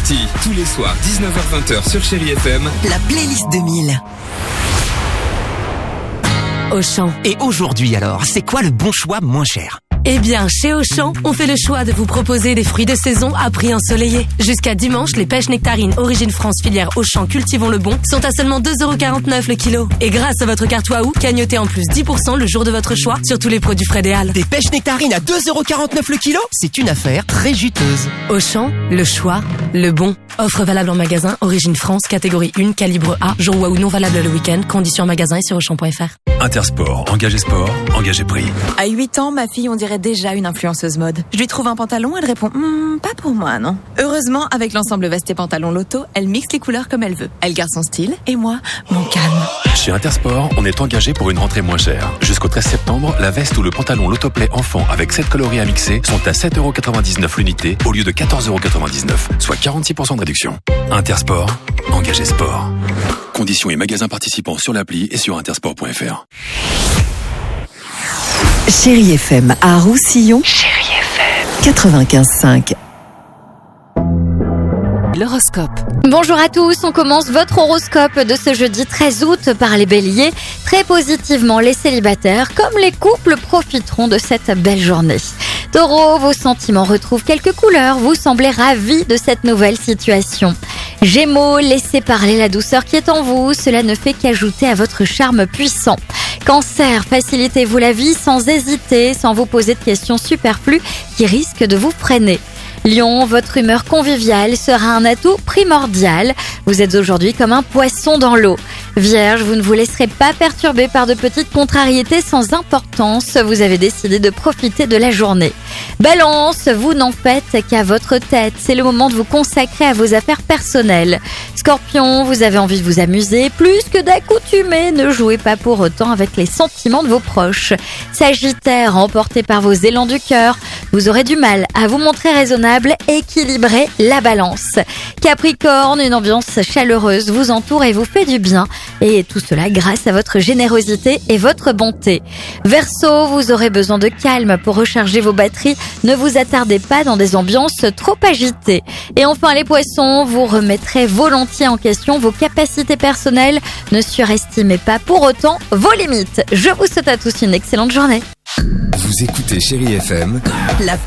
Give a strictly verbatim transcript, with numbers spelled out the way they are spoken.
parti. Tous les soirs, dix-neuf heures vingt sur Chérie F M. La playlist deux mille. Auchan. Et aujourd'hui alors, c'est quoi le bon choix moins cher ? Eh bien, chez Auchan, on fait le choix de vous proposer des fruits de saison à prix ensoleillé. Jusqu'à dimanche, les pêches nectarines Origine France filière Auchan Cultivons le Bon sont à seulement deux euros quarante-neuf le kilo. Et grâce à votre carte Waouh, cagnotez en plus dix pour cent le jour de votre choix sur tous les produits frais des Halles. Des pêches nectarines à deux euros quarante-neuf le kilo ? C'est une affaire très juteuse. Auchan, le choix, le bon. Offre valable en magasin, Origine France, catégorie un, calibre A, jour Waouh non valable le week-end, conditions en magasin et sur auchan point f r. Intersport, engagé sport, engagé prix. À huit ans, ma fille, on dirait déjà une influenceuse mode. Je lui trouve un pantalon, elle répond hm, pas pour moi, non. Heureusement, avec l'ensemble veste et pantalon Loto, elle mixe les couleurs comme elle veut. Elle garde son style et moi, mon calme. Chez Intersport, on est engagé pour une rentrée moins chère. Jusqu'au treize septembre, la veste ou le pantalon Lotoplay enfant avec sept coloris à mixer sont à sept euros quatre-vingt-dix-neuf l'unité au lieu de quatorze euros quatre-vingt-dix-neuf, soit quarante-six pour cent de réduction. Intersport, engagé sport. Conditions et magasins participants sur l'appli et sur intersport point f r. Chérie F M à Roussillon. Chérie F M quatre-vingt-quinze cinq. L'horoscope. Bonjour à tous, on commence votre horoscope de ce jeudi treize août par les béliers. Très positivement, les célibataires comme les couples profiteront de cette belle journée. Taureau, vos sentiments retrouvent quelques couleurs, vous semblez ravis de cette nouvelle situation. Gémeaux, laissez parler la douceur qui est en vous, cela ne fait qu'ajouter à votre charme puissant. Cancer, facilitez-vous la vie sans hésiter, sans vous poser de questions superflues qui risquent de vous freiner. Lion, votre humeur conviviale sera un atout primordial. Vous êtes aujourd'hui comme un poisson dans l'eau. Vierge, vous ne vous laisserez pas perturber par de petites contrariétés sans importance. Vous avez décidé de profiter de la journée. Balance, vous n'en faites qu'à votre tête. C'est le moment de vous consacrer à vos affaires personnelles. Scorpion, vous avez envie de vous amuser plus que d'accoutumé. Ne jouez pas pour autant avec les sentiments de vos proches. Sagittaire, emporté par vos élans du cœur, vous aurez du mal à vous montrer raisonnable, équilibrer la balance. Capricorne, une ambiance chaleureuse vous entoure et vous fait du bien. Et tout cela grâce à votre générosité et votre bonté. Verseau, vous aurez besoin de calme pour recharger vos batteries. Ne vous attardez pas dans des ambiances trop agitées. Et enfin les poissons, vous remettrez volontiers en question vos capacités personnelles. Ne surestimez pas pour autant vos limites. Je vous souhaite à tous une excellente journée. Vous écoutez Chérie F M. La